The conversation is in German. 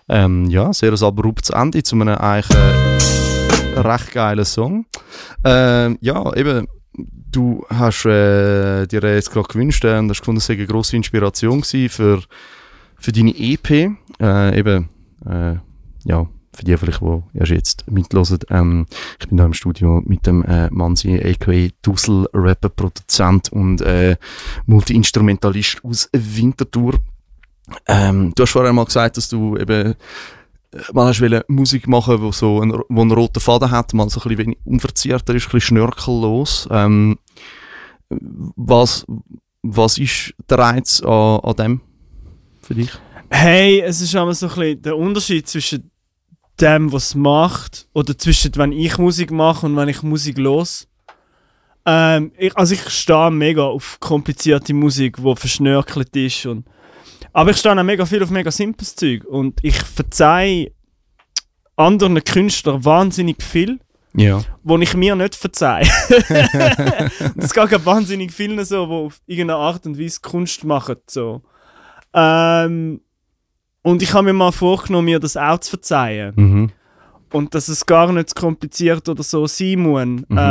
Ja, sehr ein abruptes Ende zu einem eigentlich recht geilen Song. Ja, eben, du hast dir jetzt gerade gewünscht und hast gefunden, es sei eine grosse Inspiration gewesen für deine EP. Ja, für die vielleicht, die erst jetzt mithören, ich bin da im Studio mit dem Mansi, a.k.a. Dussel, Rapper, Produzent und Multi-Instrumentalist aus Winterthur. Du hast vorher mal gesagt, dass du eben mal hast Musik machen, wo so wo einen roten Faden hat, mal so ein bisschen unverzierter ist, ein bisschen schnörkellos. Was ist der Reiz an dem für dich? Hey, es ist immer so ein bisschen der Unterschied zwischen dem, was es macht, oder zwischen wenn ich Musik mache und wenn ich Musik los. Ich stehe mega auf komplizierte Musik, die verschnörkelt ist. Aber ich stehe auch mega viel auf mega simples Zeug. Und ich verzeihe anderen Künstlern wahnsinnig viel, wo ich mir nicht verzeihe. Es geht wahnsinnig vielen so, die auf irgendeine Art und Weise Kunst machen. So. Und ich habe mir mal vorgenommen, mir das auch zu verzeihen. Und dass es gar nicht zu kompliziert oder so sein muss.